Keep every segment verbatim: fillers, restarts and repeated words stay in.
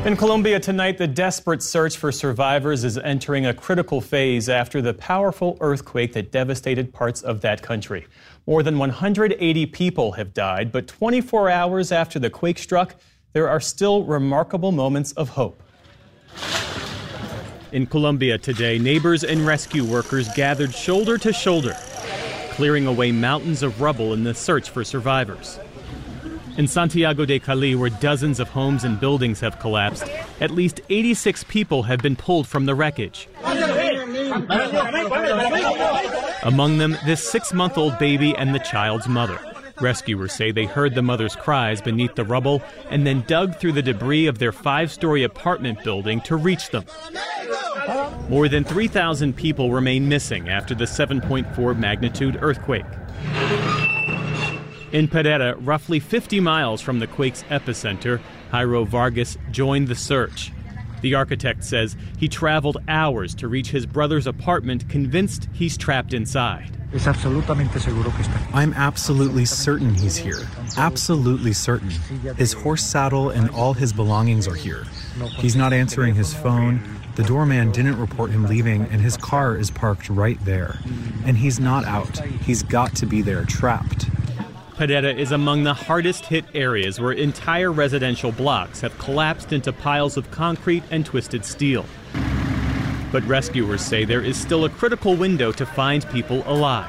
In Colombia tonight, the desperate search for survivors is entering a critical phase after the powerful earthquake that devastated parts of that country. More than one hundred eighty people have died, but twenty-four hours after the quake struck, there are still remarkable moments of hope. In Colombia today, neighbors and rescue workers gathered shoulder to shoulder, clearing away mountains of rubble in the search for survivors. In Santiago de Cali, where dozens of homes and buildings have collapsed, at least eighty-six people have been pulled from the wreckage. Among them, this six-month-old baby and the child's mother. Rescuers say they heard the mother's cries beneath the rubble and then dug through the debris of their five-story apartment building to reach them. More than three thousand people remain missing after the seven point four magnitude earthquake. In Pereira, roughly fifty miles from the quake's epicenter, Jairo Vargas joined the search. The architect says he traveled hours to reach his brother's apartment, convinced he's trapped inside. I'm absolutely certain he's here. Absolutely certain. His horse saddle and all his belongings are here. He's not answering his phone. The doorman didn't report him leaving, and his car is parked right there. And he's not out. He's got to be there, trapped. Pereira is among the hardest hit areas where entire residential blocks have collapsed into piles of concrete and twisted steel. But rescuers say there is still a critical window to find people alive.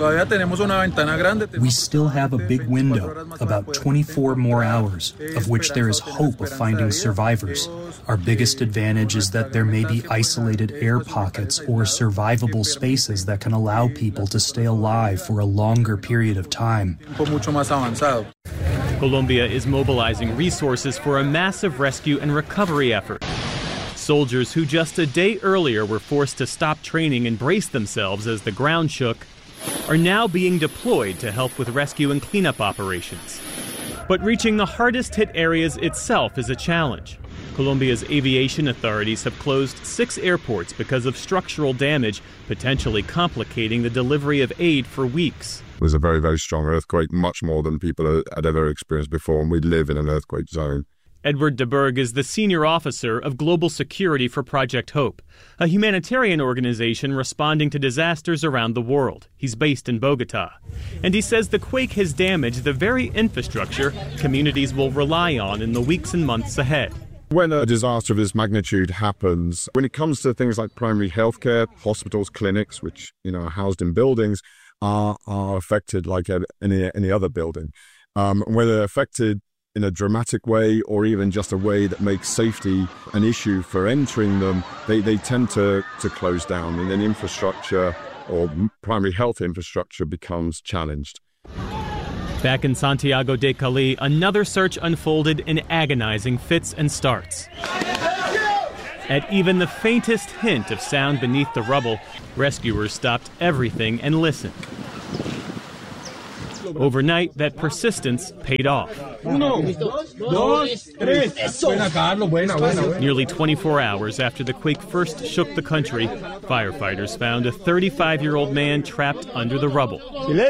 We still have a big window, about twenty-four more hours, of which there is hope of finding survivors. Our biggest advantage is that there may be isolated air pockets or survivable spaces that can allow people to stay alive for a longer period of time. Colombia is mobilizing resources for a massive rescue and recovery effort. Soldiers who just a day earlier were forced to stop training and brace themselves as the ground shook are now being deployed to help with rescue and cleanup operations. But reaching the hardest hit areas itself is a challenge. Colombia's aviation authorities have closed six airports because of structural damage, potentially complicating the delivery of aid for weeks. It was a very, very strong earthquake, much more than people had ever experienced before, and we live in an earthquake zone. Edward de Berg is the senior officer of global security for Project Hope, a humanitarian organization responding to disasters around the world. He's based in Bogota. And he says the quake has damaged the very infrastructure communities will rely on in the weeks and months ahead. When a disaster of this magnitude happens, when it comes to things like primary healthcare, hospitals, clinics, which you know are housed in buildings, are are affected like any any other building. Um, whether they're affected in a dramatic way or even just a way that makes safety an issue for entering them, they, they tend to, to close down, and then infrastructure or primary health infrastructure becomes challenged. Back in Santiago de Cali, another search unfolded in agonizing fits and starts. At even the faintest hint of sound beneath the rubble, rescuers stopped everything and listened. Overnight, that persistence paid off. Nearly twenty-four hours after the quake first shook the country, firefighters found a thirty-five-year-old man trapped under the rubble.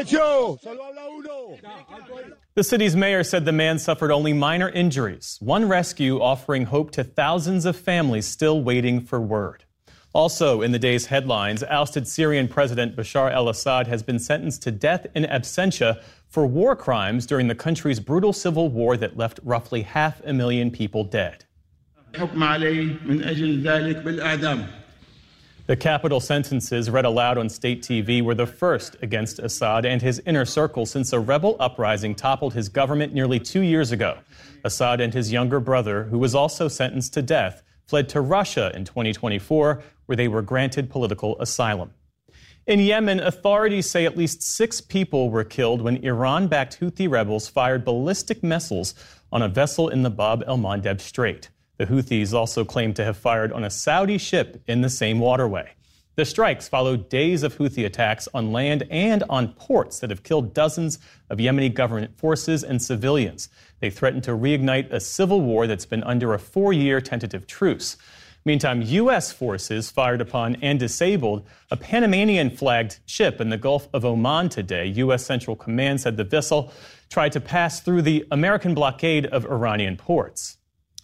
The city's mayor said the man suffered only minor injuries, one rescue offering hope to thousands of families still waiting for word. Also in the day's headlines, ousted Syrian President Bashar al-Assad has been sentenced to death in absentia for war crimes during the country's brutal civil war that left roughly half a million people dead. The capital sentences read aloud on state T V were the first against Assad and his inner circle since a rebel uprising toppled his government nearly two years ago. Assad and his younger brother, who was also sentenced to death, fled to Russia in twenty twenty-four, where they were granted political asylum. In Yemen, authorities say at least six people were killed when Iran-backed Houthi rebels fired ballistic missiles on a vessel in the Bab el-Mandeb Strait. The Houthis also claim to have fired on a Saudi ship in the same waterway. The strikes followed days of Houthi attacks on land and on ports that have killed dozens of Yemeni government forces and civilians. They threaten to reignite a civil war that's been under a four-year tentative truce. Meantime, U S forces fired upon and disabled a Panamanian-flagged ship in the Gulf of Oman today. U S Central Command said the vessel tried to pass through the American blockade of Iranian ports.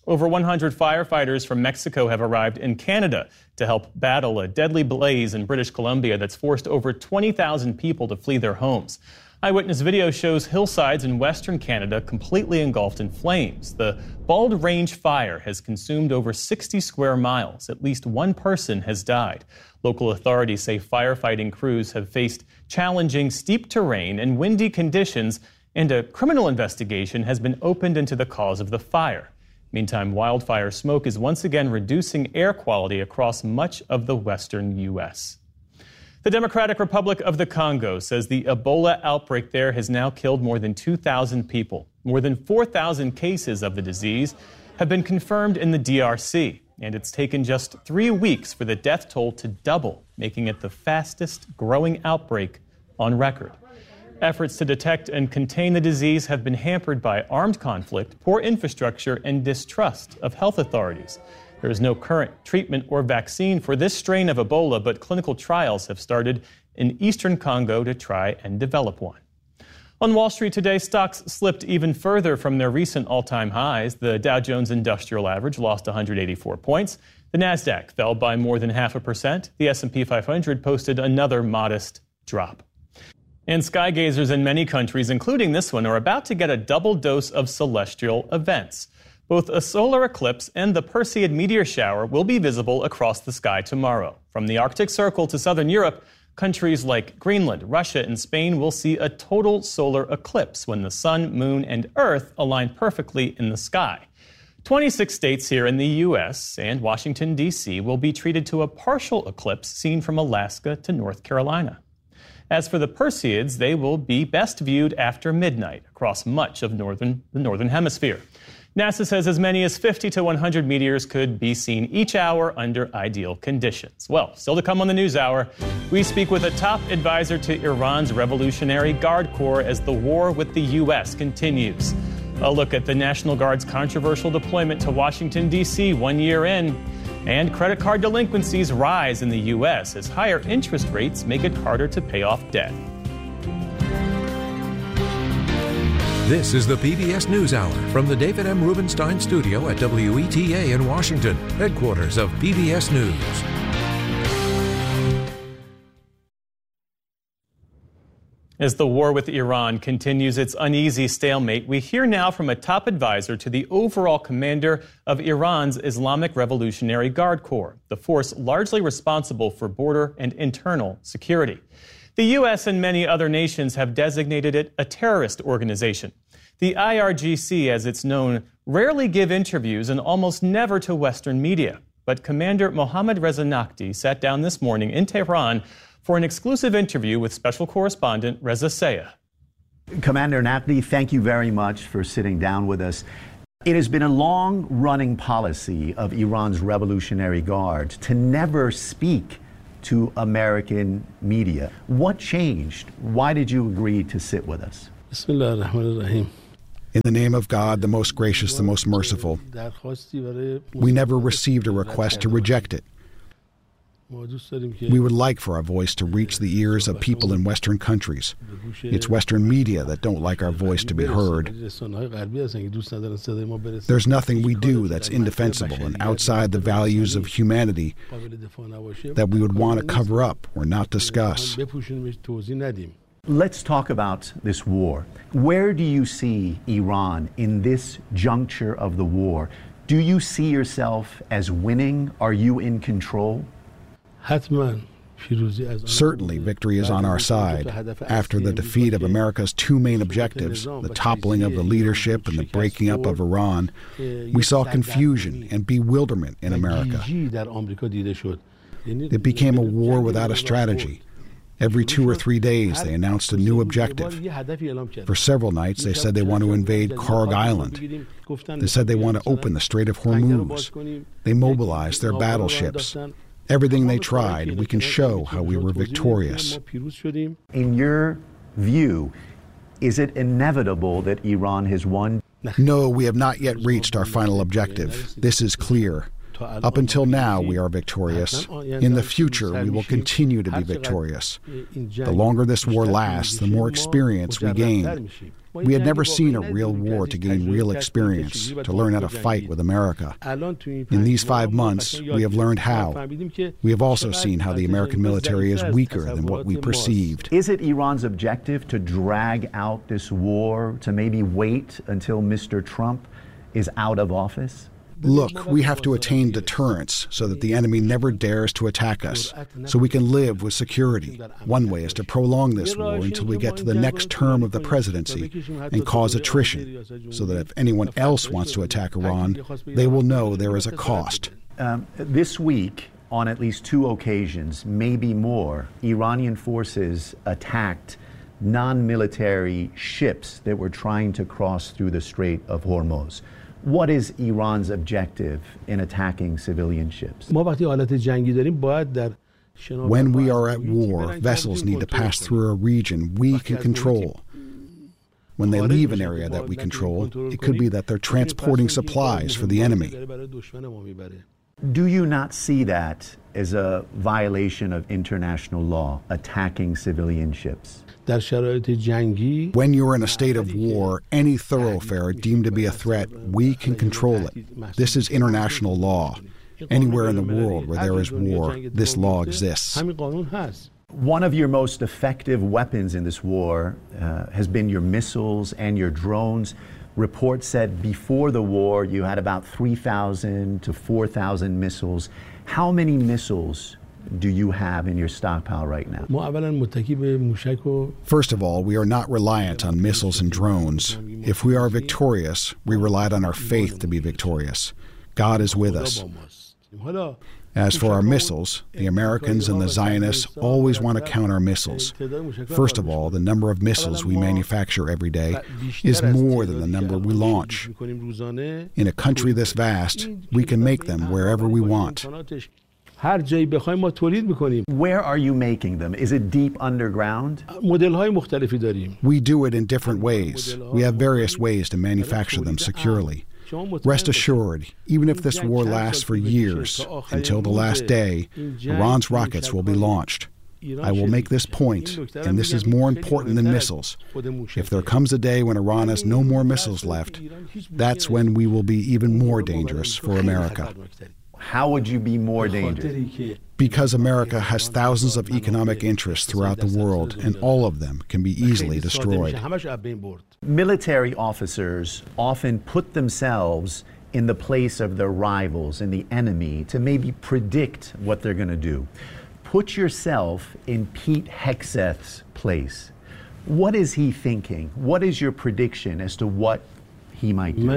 Over one hundred firefighters from Mexico have arrived in Canada to help battle a deadly blaze in British Columbia that's forced over twenty thousand people to flee their homes. Eyewitness video shows hillsides in western Canada completely engulfed in flames. The Bald Range fire has consumed over sixty square miles. At least one person has died. Local authorities say firefighting crews have faced challenging steep terrain and windy conditions, and a criminal investigation has been opened into the cause of the fire. Meantime, wildfire smoke is once again reducing air quality across much of the western U S. The Democratic Republic of the Congo says the Ebola outbreak there has now killed more than two thousand people. More than four thousand cases of the disease have been confirmed in the D R C, and it's taken just three weeks for the death toll to double, making it the fastest growing outbreak on record. Efforts to detect and contain the disease have been hampered by armed conflict, poor infrastructure, and distrust of health authorities. There is no current treatment or vaccine for this strain of Ebola, but clinical trials have started in eastern Congo to try and develop one. On Wall Street today, stocks slipped even further from their recent all-time highs. The Dow Jones Industrial Average lost one hundred eighty-four points. The Nasdaq fell by more than half a percent. The S and P five hundred posted another modest drop. And skygazers in many countries, including this one, are about to get a double dose of celestial events. Both a solar eclipse and the Perseid meteor shower will be visible across the sky tomorrow. From the Arctic Circle to southern Europe, countries like Greenland, Russia, and Spain will see a total solar eclipse when the sun, moon, and Earth align perfectly in the sky. twenty-six states here in the U S and Washington, D C will be treated to a partial eclipse seen from Alaska to North Carolina. As for the Perseids, they will be best viewed after midnight across much of northern, the northern hemisphere. NASA says as many as fifty to one hundred meteors could be seen each hour under ideal conditions. Well, still to come on the NewsHour, we speak with a top advisor to Iran's Revolutionary Guard Corps as the war with the U S continues. A look at the National Guard's controversial deployment to Washington, D C one year in. And credit card delinquencies rise in the U S as higher interest rates make it harder to pay off debt. This is the P B S NewsHour from the David M. Rubenstein Studio at W E T A in Washington, headquarters of P B S News. As the war with Iran continues its uneasy stalemate, we hear now from a top advisor to the overall commander of Iran's Islamic Revolutionary Guard Corps, the force largely responsible for border and internal security. The U S and many other nations have designated it a terrorist organization. The I R G C, as it's known, rarely give interviews and almost never to Western media. But Commander Mohammad Reza Nakhti sat down this morning in Tehran for an exclusive interview with special correspondent Reza Sayah. Commander Nakhti, thank you very much for sitting down with us. It has been a long-running policy of Iran's Revolutionary Guard to never speak to American media. What changed? Why did you agree to sit with us? In the name of God, the most gracious, the most merciful, we never received a request to reject it. We would like for our voice to reach the ears of people in Western countries. It's Western media that don't like our voice to be heard. There's nothing we do that's indefensible and outside the values of humanity that we would want to cover up or not discuss. Let's talk about this war. Where do you see Iran in this juncture of the war? Do you see yourself as winning? Are you in control? Certainly, victory is on our side. After the defeat of America's two main objectives, the toppling of the leadership and the breaking up of Iran, we saw confusion and bewilderment in America. It became a war without a strategy. Every two or three days, they announced a new objective. For several nights, they said they want to invade Karg Island. They said they want to open the Strait of Hormuz. They mobilized their battleships. Everything they tried, we can show how we were victorious. In your view, is it inevitable that Iran has won? No, we have not yet reached our final objective. This is clear. Up until now, we are victorious. In the future, we will continue to be victorious. The longer this war lasts, the more experience we gain. We had never seen a real war to gain real experience, to learn how to fight with America. In these five months, we have learned how. We have also seen how the American military is weaker than what we perceived. Is it Iran's objective to drag out this war, to maybe wait until Mister Trump is out of office? Look, we have to attain deterrence so that the enemy never dares to attack us, so we can live with security. One way is to prolong this war until we get to the next term of the presidency and cause attrition, so that if anyone else wants to attack Iran, they will know there is a cost. Um, this week, on at least two occasions, maybe more, Iranian forces attacked non-military ships that were trying to cross through the Strait of Hormuz. What is Iran's objective in attacking civilian ships? When we are at war, vessels need to pass through a region we can control. When they leave an area that we control, it could be that they're transporting supplies for the enemy. Do you not see that as a violation of international law, attacking civilian ships? When you're in a state of war, any thoroughfare deemed to be a threat, we can control it. This is international law. Anywhere in the world where there is war, this law exists. One of your most effective weapons in this war uh, has been your missiles and your drones. Reports said before the war you had about three thousand to four thousand missiles. How many missiles do you have in your stockpile right now? First of all, we are not reliant on missiles and drones. If we are victorious, we relied on our faith to be victorious. God is with us. As for our missiles, the Americans and the Zionists always want to count our missiles. First of all, the number of missiles we manufacture every day is more than the number we launch. In a country this vast, we can make them wherever we want. Where are you making them? Is it deep underground? We do it in different ways. We have various ways to manufacture them securely. Rest assured, even if this war lasts for years, until the last day, Iran's rockets will be launched. I will make this point, and this is more important than missiles. If there comes a day when Iran has no more missiles left, that's when we will be even more dangerous for America. How would you be more dangerous? Because America has thousands of economic interests throughout the world, and all of them can be easily destroyed. Military officers often put themselves in the place of their rivals and the enemy to maybe predict what they're going to do. Put yourself in Pete Hegseth's place. What is he thinking? What is your prediction as to what he might do?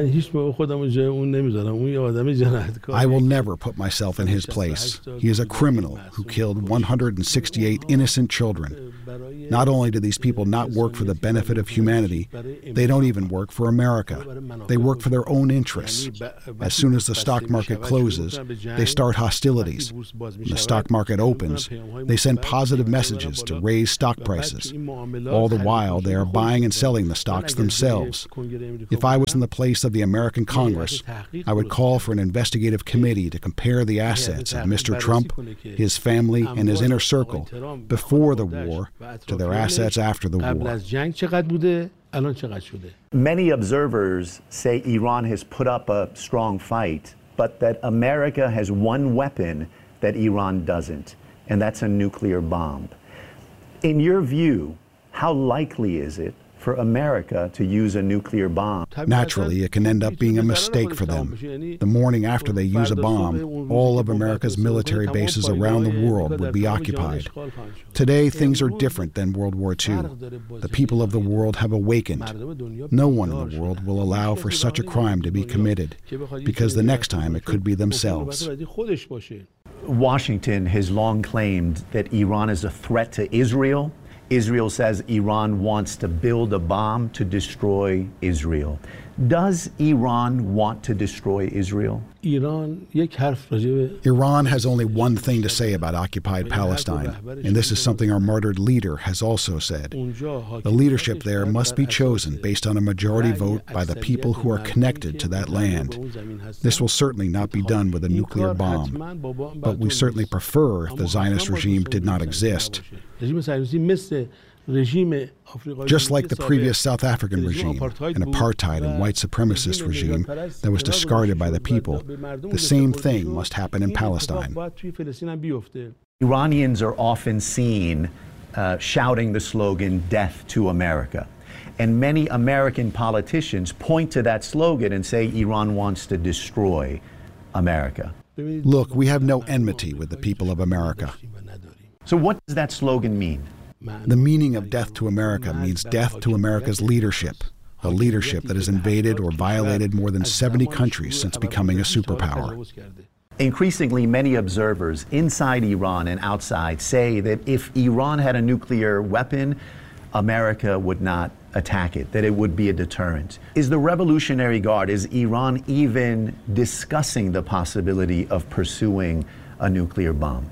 I will never put myself in his place. He is a criminal who killed one hundred sixty-eight innocent children. Not only do these people not work for the benefit of humanity, they don't even work for America. They work for their own interests. As soon as the stock market closes, they start hostilities. When the stock market opens, they send positive messages to raise stock prices. All the while, they are buying and selling the stocks themselves. If I was in the place of the American Congress, I would call for an investigative committee to compare the assets of Mister Trump, his family, and his inner circle before the war to their assets after the war. Many observers say Iran has put up a strong fight, but that America has one weapon that Iran doesn't, and that's a nuclear bomb. In your view, how likely is it for America to use a nuclear bomb? Naturally, it can end up being a mistake for them. The morning after they use a bomb, all of America's military bases around the world would be occupied. Today, things are different than World War Two. The people of the world have awakened. No one in the world will allow for such a crime to be committed, because the next time it could be themselves. Washington has long claimed that Iran is a threat to Israel. Israel says Iran wants to build a bomb to destroy Israel. Does Iran want to destroy Israel? Iran has only one thing to say about occupied Palestine, and this is something our martyred leader has also said. The leadership there must be chosen based on a majority vote by the people who are connected to that land. This will certainly not be done with a nuclear bomb, but we certainly prefer if the Zionist regime did not exist. Just like the previous South African regime, an apartheid and white supremacist regime that was discarded by the people, the same thing must happen in Palestine. Iranians are often seen uh, shouting the slogan, "Death to America." And many American politicians point to that slogan and say Iran wants to destroy America. Look, we have no enmity with the people of America. So what does that slogan mean? The meaning of death to America means death to America's leadership, a leadership that has invaded or violated more than seventy countries since becoming a superpower. Increasingly, many observers inside Iran and outside say that if Iran had a nuclear weapon, America would not attack it, that it would be a deterrent. Is the Revolutionary Guard, is Iran even discussing the possibility of pursuing a nuclear bomb?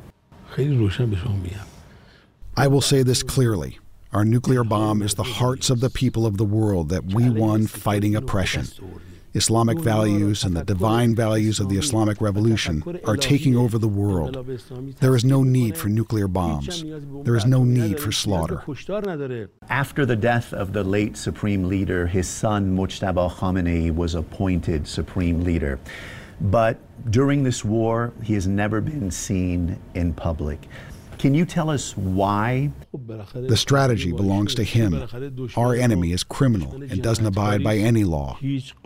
I will say this clearly. Our nuclear bomb is the hearts of the people of the world that we won fighting oppression. Islamic values and the divine values of the Islamic Revolution are taking over the world. There is no need for nuclear bombs. There is no need for slaughter. After the death of the late Supreme Leader, his son Mojtaba Khamenei was appointed Supreme Leader. But during this war, he has never been seen in public. Can you tell us why? The strategy belongs to him. Our enemy is criminal and doesn't abide by any law.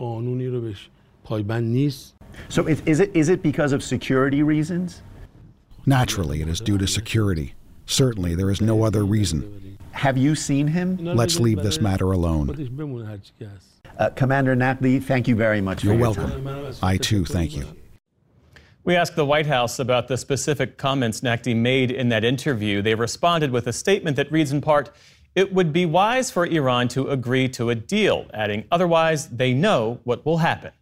So is, is, it, is it because of security reasons? Naturally, it is due to security. Certainly, there is no other reason. Have you seen him? Let's leave this matter alone. Uh, Commander Naqvi, thank you very much. You're for your welcome. time. I too thank you. We asked the White House about the specific comments Naqvi made in that interview. They responded with a statement that reads in part, "It would be wise for Iran to agree to a deal," adding, "Otherwise, they know what will happen."